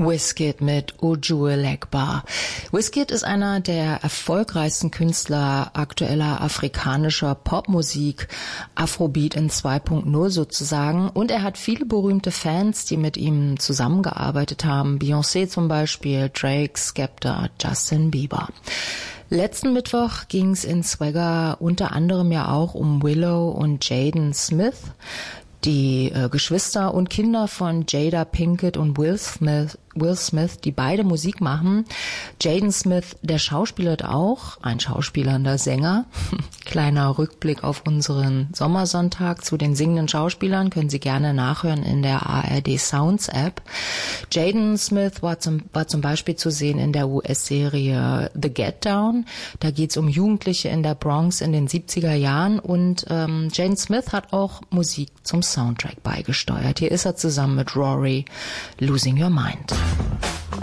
Wizkid mit Ujul Egbar. Wizkid ist einer der erfolgreichsten Künstler aktueller afrikanischer Popmusik, Afrobeat in 2.0 sozusagen. Und er hat viele berühmte Fans, die mit ihm zusammengearbeitet haben. Beyoncé zum Beispiel, Drake, Skepta, Justin Bieber. Letzten Mittwoch ging's in Swagger unter anderem ja auch um Willow und Jaden Smith, die Geschwister und Kinder von Jada Pinkett und Will Smith, die beide Musik machen. Jaden Smith, der schauspielert auch, ein schauspielernder Sänger. Kleiner Rückblick auf unseren Sommersonntag zu den singenden Schauspielern, können Sie gerne nachhören in der ARD Sounds App. Jaden Smith war zum Beispiel zu sehen in der US-Serie The Get Down. Da geht's um Jugendliche in der Bronx in den 70er Jahren und Jaden Smith hat auch Musik zum Soundtrack beigesteuert. Hier ist er zusammen mit Rory, Losing Your Mind.